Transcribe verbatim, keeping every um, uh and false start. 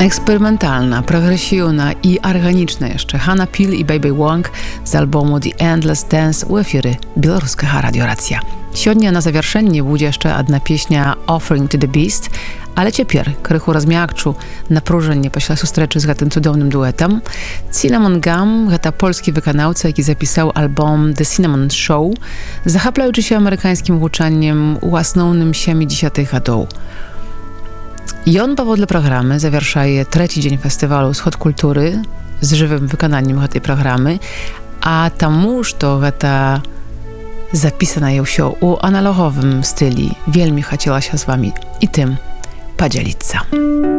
Eksperymentalna, progresywna i organiczna jeszcze Hanna Pil i Baby Wong z albumu The Endless Dance u efiry Białoruskiego Radio Racja. Сегодня na zawieszenie będzie jeszcze jedna pieśnia Offering to the Beast, ale ciepер, krychu rozmiakczu napróżenie pośle sustreczy z tym cudownym duetem. Cinnamon Gum, to polski wykonawca, jaki zapisał album The Cinnamon Show, zachaplający się amerykańskim włóczaniem u основnym siedemdziesiątych latów. I on powodle programy zawieszaje trzeci dzień festiwalu Wschód Kultury z żywym wykonaniem tej programy, a tamuż to ta zapisana ją się u analogowym styli. Wielmi chciała się z wami i tym podzielić się.